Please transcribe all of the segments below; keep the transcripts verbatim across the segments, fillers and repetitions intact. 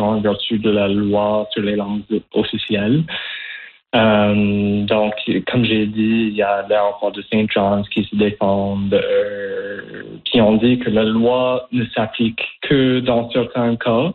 régulation en vertu de la loi sur les langues officielles. Euh, donc, comme j'ai dit, il y a l'aéroport de Saint John's qui se défendent, euh, qui ont dit que la loi ne s'applique que dans certains cas.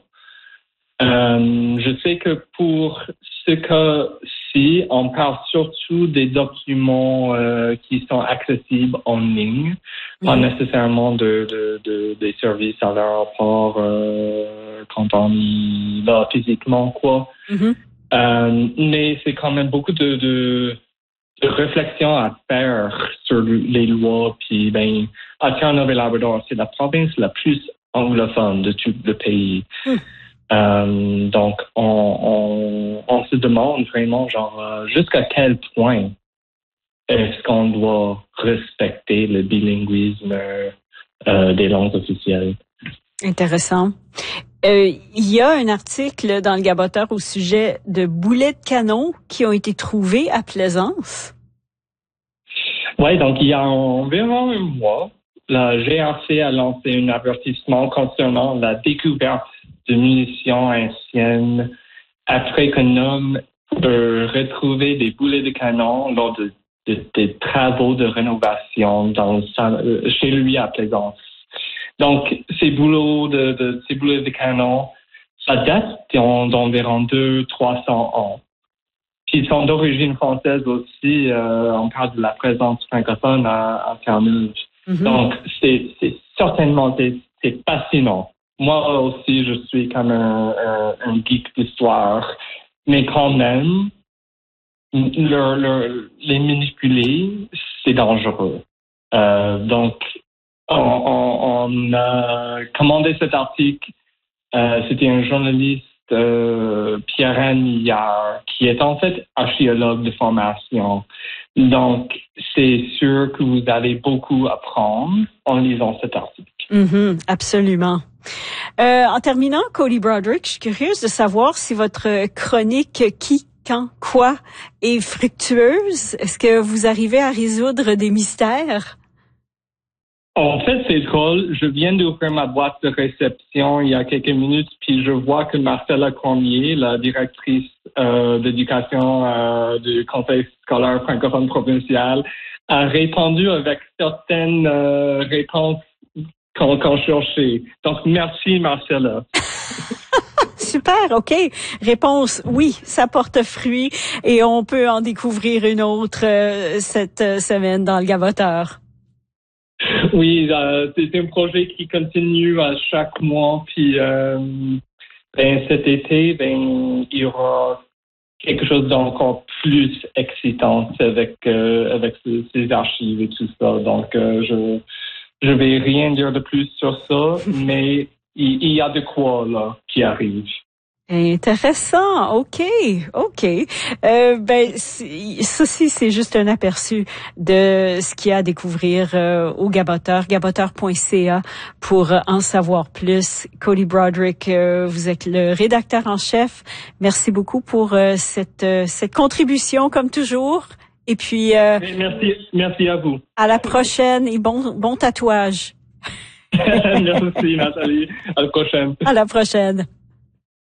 Euh, je sais que pour ce cas-ci, on parle surtout des documents euh, qui sont accessibles en ligne, mmh. pas nécessairement de, de, de des services à l'aéroport euh, quand on y va physiquement, quoi. Mmh. Euh, mais c'est quand même beaucoup de, de, de réflexion à faire sur les lois. Puis, ben, à Terre-Neuve-et-Labrador, c'est la province la plus anglophone de tout le pays. Mmh. Euh, donc, on, on, on se demande vraiment, genre, euh, jusqu'à quel point est-ce qu'on doit respecter le bilinguisme euh, des langues officielles. Intéressant. Euh, il y a un article dans le Gaboteur au sujet de boulets de canon qui ont été trouvés à Plaisance. Oui, donc il y a environ un mois, la G R C a lancé un avertissement concernant la découverte de munitions anciennes après qu'un homme ait retrouvé des boulets de canon lors de, de, de travaux de rénovation dans le, chez lui à Plaisance. Donc, ces boulots de, de ces boulets de canon, ça date d'environ deux cents, trois cents ans. Puis ils sont d'origine française aussi. Euh, on parle de la présence francophone à, à Terre-Neuve. Mm-hmm. Donc, c'est, c'est certainement c'est, c'est fascinant. Moi aussi, je suis comme un, un, un geek d'histoire, mais quand même, leur, leur, les manipuler, c'est dangereux. Euh, donc, on, on, on a commandé cet article. Euh, c'était un journaliste, euh, Pierre-Anne Millard, qui est en fait archéologue de formation. Donc, c'est sûr que vous allez beaucoup apprendre en lisant cet article. Mm-hmm, absolument. Euh, en terminant, Cody Broderick, je suis curieuse de savoir si votre chronique « Qui, quand, quoi » est fructueuse. Est-ce que vous arrivez à résoudre des mystères? En fait, c'est drôle. Je viens d'ouvrir ma boîte de réception il y a quelques minutes, puis je vois que Marcella Cormier, la directrice euh, d'éducation euh, du Conseil scolaire francophone provincial, a répondu avec certaines euh, réponses qu'on, qu'on cherchait. Donc, merci, Marcella. Super, OK. Réponse, oui, ça porte fruit et on peut en découvrir une autre euh, cette euh, semaine dans le Gaboteur. Oui, euh, c'est un projet qui continue à chaque mois. Puis euh, ben, cet été, ben, il y aura quelque chose d'encore plus excitant avec euh, avec ces, ces archives et tout ça. Donc, euh, je je vais rien dire de plus sur ça, mais il, il y a de quoi là qui arrive. Intéressant, ok, ok. Euh, ben, ceci c'est juste un aperçu de ce qu'il y a à découvrir euh, au Gaboteur, gaboteur point c a pour en savoir plus. Cody Broderick, euh, vous êtes le rédacteur en chef. Merci beaucoup pour euh, cette euh, cette contribution comme toujours. Et puis euh, merci, merci à vous. À la prochaine et bon bon tatouage. Merci Nathalie. À la prochaine. À la prochaine.